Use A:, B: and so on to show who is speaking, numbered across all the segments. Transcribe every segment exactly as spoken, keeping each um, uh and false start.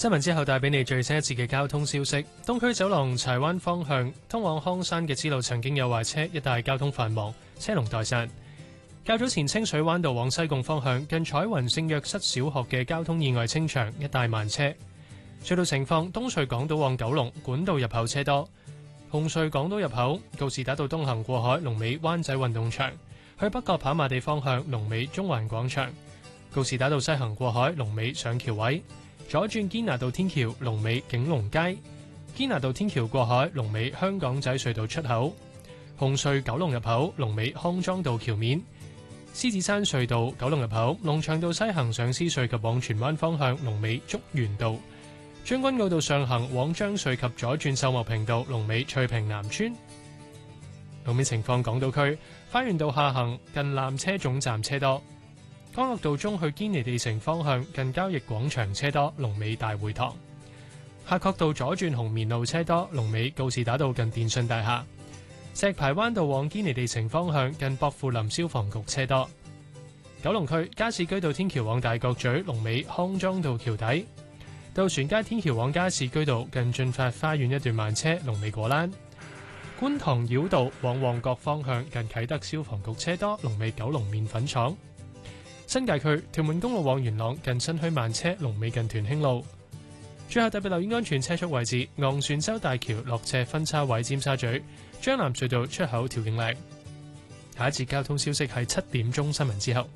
A: 新聞之後帶俾你最新一節嘅交通消息。東區走廊柴灣方向通往康山嘅支路曾經有壞車，一帶交通繁忙，車龍待散。較早前清水灣道往西貢方向近彩雲聖約瑟小學嘅交通意外清場，一帶慢車。隧道情況：東隧港島往九龍管道入口車多，紅隧港島入口告士打道東行過海龍尾灣仔運動場，去北角跑馬地方向龍尾中環廣場，告士打道西行過海龍尾上橋位。左轉堅拿道天橋龍尾景隆街，堅拿道天橋過海龍尾香港仔隧道出口，紅隧九龍入口龍尾康莊道橋面，獅子山隧道九龍入口龍翔道西行上獅隧及往荃灣方向龍尾竹園道，將軍澳道上行往將隧及左轉秀茂坪道龍尾翠屏南村。路面情況：港島區花園道下行近纜車總站車多。干諾道中去堅尼地城方向近交易廣場車多，龍尾大會堂。夏慤道左轉紅棉路車多，龍尾告士打道近電訊大廈。石排灣道往堅尼地城方向近薄扶林消防局車多。九龍區加士居道天橋往大角咀龍尾康莊道橋底。渡船街天橋往加士居道近駿發花園一段慢車，龍尾果欄。觀塘繞道往旺角方向近啟德消防局車多，龍尾九龍麵粉廠。新界區屯門公路往元朗近新墟慢車，龍尾近屯興路。最後特別留意安全車速位置：昂船洲大橋落斜分叉位尖沙咀、將藍隧道出口調景嶺。下一節交通消息係七點鐘新聞之後。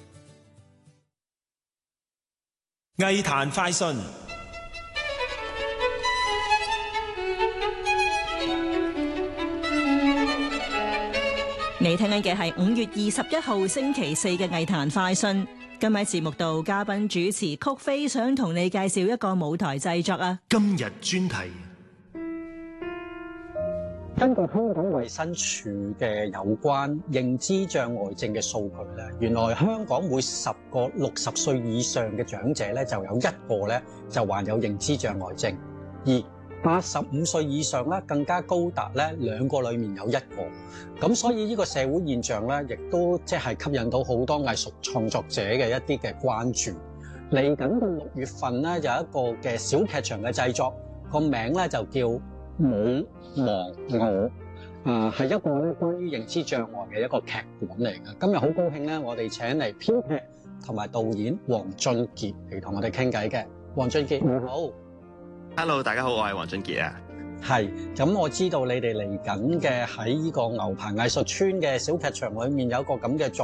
B: 藝壇快訊。
C: 你聽緊嘅係五月二十一號星期四嘅藝壇快訊。今日喺節目度，嘉賓主持曲飛想同你介紹一個舞台製作啊。
B: 今日專題。
D: 根據香港衛生署嘅有關認知障礙症嘅數據咧，原來香港每十個六十歲以上嘅長者咧，就有一個咧就患有認知障礙症，而八十五歲以上咧更加高達咧兩個裡面有一個。咁所以呢個社會現象咧，亦都即係吸引到好多藝術創作者嘅一啲嘅關注。嚟緊嘅六月份咧，有一個嘅小劇場嘅製作，個名咧就叫你忘我，啊係一個咧關於認知障礙嘅一個劇本嚟嘅。今日好高興咧，我哋請嚟編劇同埋導演黃俊傑嚟同我哋傾偈嘅。黃俊傑你好。
E: Hello， 大家好，我係黃俊傑啊。
D: 係，咁我知道你哋嚟緊嘅喺呢個牛棚藝術村嘅小劇場裏面有一個咁嘅作